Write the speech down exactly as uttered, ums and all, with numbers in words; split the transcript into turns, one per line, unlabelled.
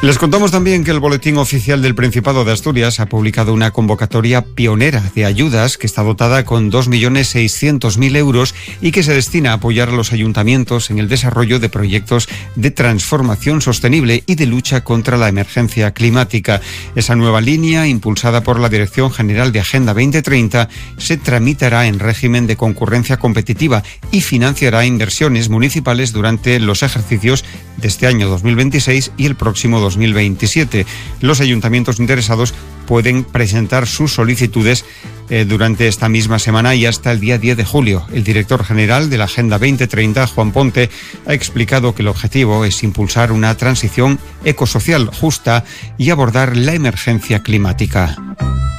Les contamos también que el Boletín Oficial del Principado de Asturias ha publicado una convocatoria pionera de ayudas que está dotada con dos millones seiscientos mil euros y que se destina a apoyar a los ayuntamientos en el desarrollo de proyectos de transformación sostenible y de lucha contra la emergencia climática. Esa nueva línea, impulsada por la Dirección General de Agenda veinte treinta, se tramitará en régimen de concurrencia competitiva y financiará inversiones municipales durante los ejercicios de este año dos mil veintiséis y el próximo dos mil veintisiete. Los ayuntamientos interesados pueden presentar sus solicitudes eh, durante esta misma semana y hasta el día diez de julio. El director general de la Agenda veinte treinta, Juan Ponte, ha explicado que el objetivo es impulsar una transición ecosocial justa y abordar la emergencia climática.